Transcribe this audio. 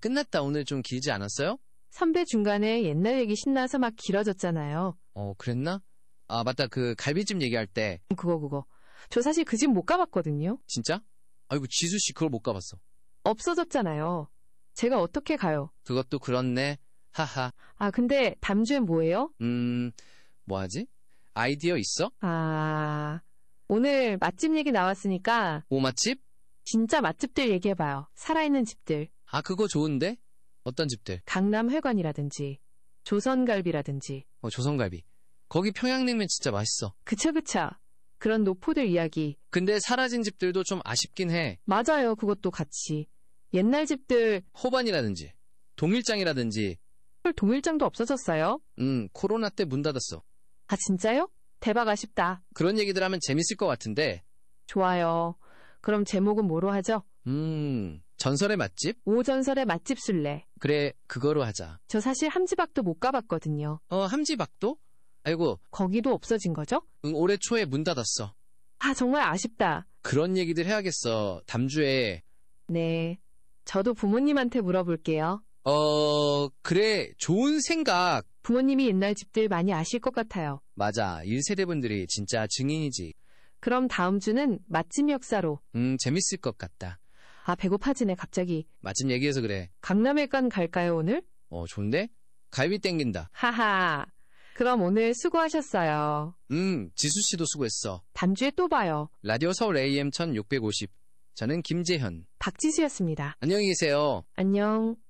끝났다. 오늘 좀 길지 않았어요? 선배 중간에 옛날 얘기 신나서 막 길어졌잖아요. 그랬나? 아, 맞다. 그 갈비찜 얘기할 때. 그거. 저 사실 그 집 못 가봤거든요. 진짜? 아이고, 지수씨 그걸 못 가봤어. 없어졌잖아요. 제가 어떻게 가요? 그것도 그렇네. 하하. 아, 근데 담주엔 뭐예요? 뭐하지? 아이디어 있어? 오늘 맛집 얘기 나왔으니까 오맛집? 진짜 맛집들 얘기해봐요. 살아있는 집들. 아, 그거 좋은데? 어떤 집들? 강남회관이라든지 조선갈비라든지. 조선갈비. 거기 평양냉면 진짜 맛있어. 그쵸. 그런 노포들 이야기. 근데 사라진 집들도 좀 아쉽긴 해. 맞아요. 그것도 같이. 옛날 집들. 호반이라든지 동일장이라든지. 동일장도 없어졌어요? 코로나 때 문 닫았어. 아, 진짜요? 대박 아쉽다. 그런 얘기들 하면 재밌을 것 같은데. 좋아요. 그럼 제목은 뭐로 하죠? 전설의 맛집? 오전설의 맛집 술래. 그래, 그거로 하자. 저 사실 함지박도 못 가봤거든요. 함지박도? 아이고. 거기도 없어진 거죠? 올해 초에 문 닫았어. 아, 정말 아쉽다. 그런 얘기들 해야겠어. 담주에. 네. 저도 부모님한테 물어볼게요. 그래. 좋은 생각. 부모님이 옛날 집들 많이 아실 것 같아요. 맞아. 1세대분들이 진짜 증인이지. 그럼 다음 주는 맛집 역사로. 재밌을 것 같다. 아, 배고파지네 갑자기. 맛집 얘기해서 그래. 강남회관 갈까요 오늘? 좋은데? 갈비 땡긴다. 하하. 그럼 오늘 수고하셨어요. 지수씨도 수고했어. 다음 주에 또 봐요. 라디오 서울 AM 1650. 저는 김재현. 박지수였습니다. 안녕히 계세요. 안녕.